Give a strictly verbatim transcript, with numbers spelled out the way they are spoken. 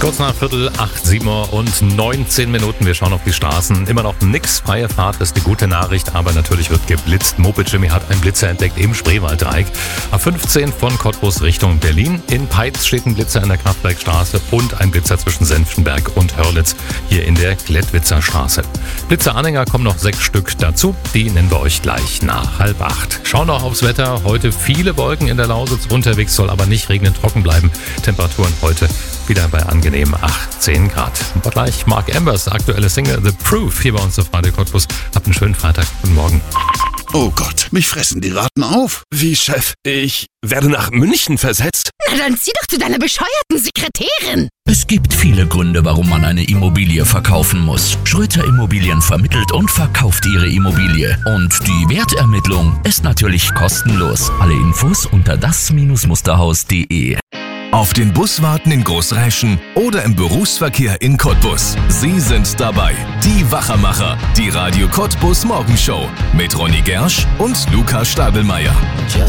Kurz nach Viertel, acht, sieben Uhr und neunzehn Minuten. Wir schauen auf die Straßen. Immer noch nix. Freie Fahrt ist die gute Nachricht, aber natürlich wird geblitzt. Moped Jimmy hat einen Blitzer entdeckt im Spreewalddreieck. A fünfzehn von Cottbus Richtung Berlin. In Peitz steht ein Blitzer in der Kraftwerkstraße und ein Blitzer zwischen Senftenberg und Hörlitz hier in der Glättwitzer Straße. Blitzeranhänger kommen noch sechs Stück dazu. Die nennen wir euch gleich nach halb acht. Schauen noch aufs Wetter. Heute viele Wolken in der Lausitz. Unterwegs soll aber nicht regnen, trocken bleiben. Temperaturen heute wieder bei angenehmen achtzehn Grad. Und gleich Mark Ambers aktuelle Single The Proof hier bei uns auf Radio Cottbus. Habt einen schönen Freitag. Guten Morgen. Oh Gott, mich fressen die Ratten auf. Wie, Chef? Ich werde nach München versetzt? Na dann zieh doch zu deiner bescheuerten Sekretärin. Es gibt viele Gründe, warum man eine Immobilie verkaufen muss. Schröter Immobilien vermittelt und verkauft ihre Immobilie. Und die Wertermittlung ist natürlich kostenlos. Alle Infos unter das Musterhaus punkt de. Auf den Bus warten in Großräschen oder im Berufsverkehr in Cottbus. Sie sind dabei. Die Wachermacher. Die Radio Cottbus Morgenshow. Mit Ronny Gersch und Lukas Stadelmeier. Just